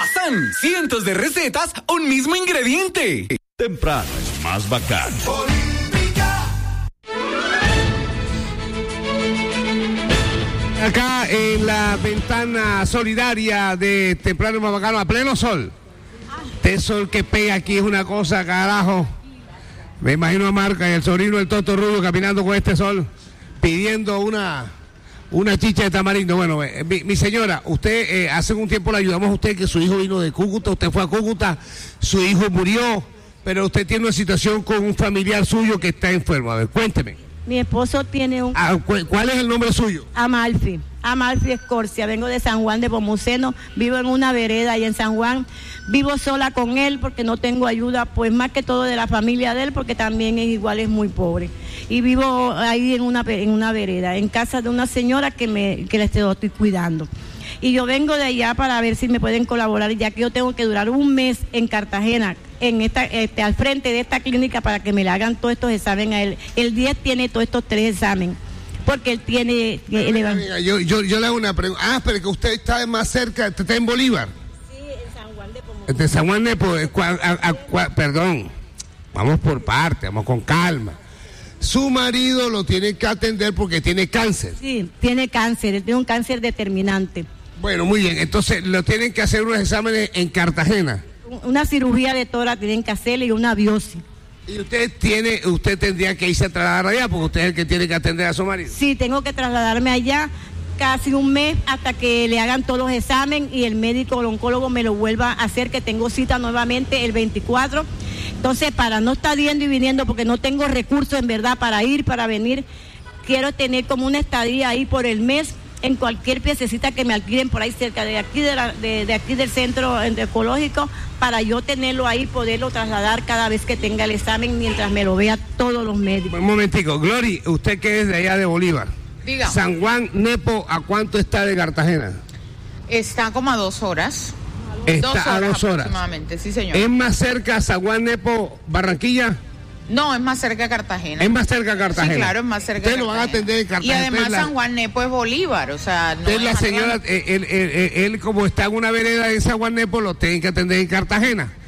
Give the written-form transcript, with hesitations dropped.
Ultrasan, cientos de recetas, un mismo ingrediente. Temprano es más bacán. Acá en la ventana solidaria de Temprano es más bacano, a pleno sol. Este sol que pega aquí es una cosa, carajo. Me imagino a Marca y el sobrino del Toto Rubio caminando con este sol, pidiendo una chicha de tamarindo. Bueno, mi señora, usted hace un tiempo le ayudamos a usted que su hijo vino de Cúcuta, usted fue a Cúcuta, su hijo murió, pero usted tiene una situación con un familiar suyo que está enfermo. A ver, cuénteme. Mi esposo tiene un... ¿Cuál es el nombre suyo? Amalfi Escorcia, vengo de San Juan de Pomuceno, vivo en una vereda ahí en San Juan, vivo sola con él porque no tengo ayuda, pues más que todo de la familia de él, porque también es igual, es muy pobre. Y vivo ahí en una vereda, en casa de una señora que la estoy cuidando. Y yo vengo de allá para ver si me pueden colaborar, ya que yo tengo que durar un mes en Cartagena, al frente de esta clínica, para que me le hagan todos estos exámenes a él. El 10 tiene todos estos 3 exámenes, porque él tiene... Yo le hago una pregunta. Pero que usted está más cerca, está en Bolívar. Sí, en San Juan de Pomuceno. De San Juan de Pomuceno, perdón, vamos por parte, vamos con calma. Su marido lo tiene que atender porque tiene cáncer. Sí, tiene cáncer, él tiene un cáncer determinante. Bueno, muy bien, entonces lo tienen que hacer unos exámenes en Cartagena. Una cirugía de tórax tienen que hacerle y una biopsia. Y usted tendría que irse a trasladar allá porque usted es el que tiene que atender a su marido. Sí, tengo que trasladarme allá casi un mes hasta que le hagan todos los exámenes y el médico, el oncólogo me lo vuelva a hacer, que tengo cita nuevamente el 24. Entonces, para no estar yendo y viniendo, porque no tengo recursos en verdad para ir, para venir, quiero tener como una estadía ahí por el mes en cualquier piececita que me alquilen por ahí cerca de aquí de aquí del centro ecológico, para yo tenerlo ahí, poderlo trasladar cada vez que tenga el examen, mientras me lo vea todos los médicos. Un momentico, Glory, usted que es de allá de Bolívar. Diga. San Juan Nepo, ¿a cuánto está de Cartagena? Está como a 2 horas. Está a 2 horas. Aproximadamente, sí, señor. ¿Es más cerca San Juan Nepo, Barranquilla? No, es más cerca de Cartagena. Es más cerca de Cartagena. Sí, claro, es más cerca de Cartagena. Ustedes lo van a atender en Cartagena. Y además San Juan Nepo es Bolívar, o sea... No la señora, él como está en una vereda de San Juan Nepo, lo tienen que atender en Cartagena.